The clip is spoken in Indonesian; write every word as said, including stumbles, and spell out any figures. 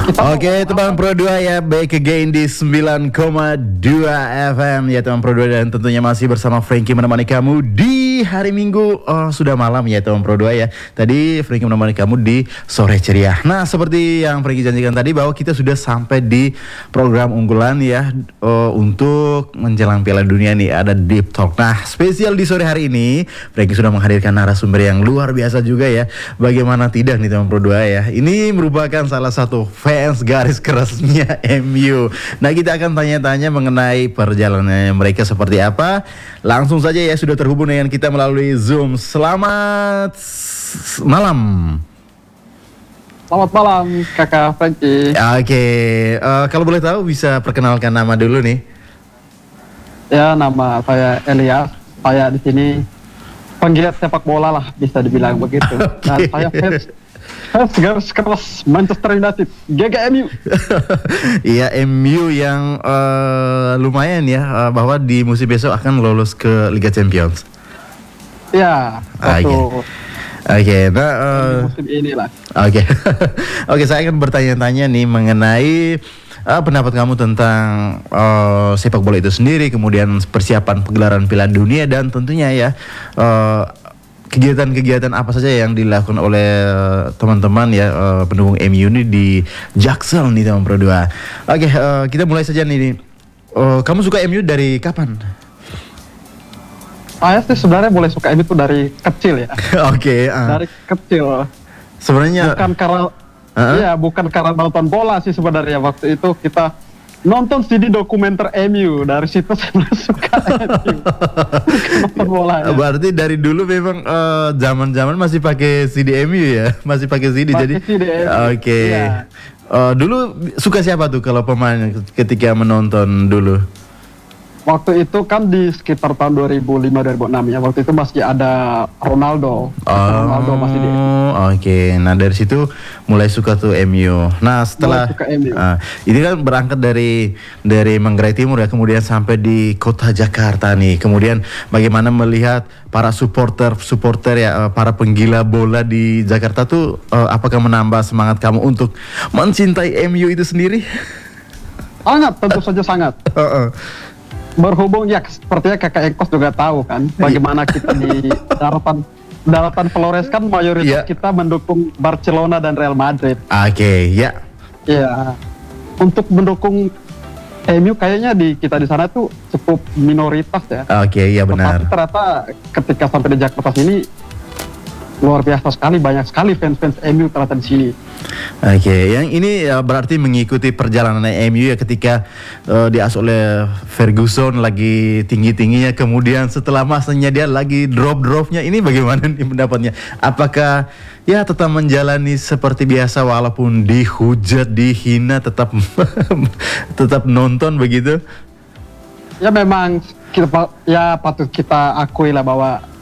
Kita mau Oke teman Pro dua ya, back again di sembilan koma dua F M ya teman Pro dua, dan tentunya masih bersama Frankie menemani kamu di hari Minggu. Oh, sudah malam ya teman Pro dua ya. Tadi Frankie menemani kamu di sore ceria. Nah, seperti yang Frankie janjikan tadi bahwa kita sudah sampai di program unggulan ya, uh, untuk menjelang Piala Dunia nih, ada Deep Talk. Nah, spesial di sore hari ini Frankie sudah menghadirkan narasumber yang luar biasa juga ya. Bagaimana tidak nih teman Pro dua ya. Ini merupakan salah satu fans garis kerasnya M U. Nah, kita akan tanya-tanya mengenai perjalanannya mereka seperti apa. Langsung saja ya, sudah terhubung dengan kita melalui Zoom. Selamat s- malam. Selamat malam kakak Frankie. Oke, eh, kalau boleh tahu bisa perkenalkan nama dulu nih. Ya, nama saya Elias. Saya di sini penggiat sepak bola lah, bisa dibilang begitu. Dan Oke. saya fans fans garis keras Manchester United, G G M U. Iya, M U yang eh, lumayan ya, eh, bahwa di musim besok akan lolos ke Liga Champions. Ya, Ah, satu Oke, nah eh, musim inilah. Oke, oke, saya akan bertanya-tanya nih mengenai uh, pendapat kamu tentang uh, sepak bola itu sendiri, kemudian persiapan pegelaran Piala Dunia, dan tentunya ya uh, kegiatan-kegiatan apa saja yang dilakukan oleh uh, teman-teman ya, uh, pendukung M U ini di Jaksel nih teman Pro dua. Oke, uh, kita mulai saja nih. Uh, kamu suka M U dari kapan? Saya sih sebenarnya boleh suka M U itu dari kecil ya. Oke, uh, Dari kecil. sebenarnya Bukan karena Hah? Iya, bukan karena nonton bola sih sebenarnya. Waktu itu kita nonton C D dokumenter M U. Dari situ saya mulai suka M U. Bukan nonton bola ya. Berarti dari dulu memang eh, zaman-zaman masih pakai C D M U ya, masih pakai C D. Pakai Jadi C D M U, oke. iya. Eh, dulu suka siapa tuh kalau pemain ketika menonton dulu? Waktu itu kan di sekitar tahun dua ribu lima dua ribu enam ya. Waktu itu masih ada Ronaldo. Ronaldo masih di oke. Nah, dari situ mulai suka tuh M U. Nah, setelah Mulai suka M U. ah, ini kan berangkat dari dari Manggarai Timur ya, kemudian sampai di kota Jakarta nih. Kemudian bagaimana melihat para supporter supporter ya, eh, para penggila bola di Jakarta tuh, eh, apakah menambah semangat kamu untuk mencintai M U itu sendiri? Sangat, tentu saja sangat. Heeh. Berhubung ya sepertinya kakak Engkos juga tahu kan bagaimana kita di daratan daratan Flores kan mayoritas Iya. kita mendukung Barcelona dan Real Madrid. Oke, ya. Ya, untuk mendukung M U kayaknya di kita di sana tuh cukup minoritas ya. Oke, iya Tetapi benar. ternyata ketika sampai di Jakarta sini luar biasa sekali, banyak sekali fans-fans M U ternyata di sini. Oke, yang ini ya berarti mengikuti perjalanan M U ya, ketika uh, diasuh oleh Ferguson lagi tinggi-tingginya, kemudian setelah masanya dia lagi drop-dropnya. Ini bagaimana nih pendapatnya? Apakah ya tetap menjalani seperti biasa walaupun dihujat, dihina, tetap tetap nonton begitu? Ya memang kita pa- ya patut kita akui lah bahwa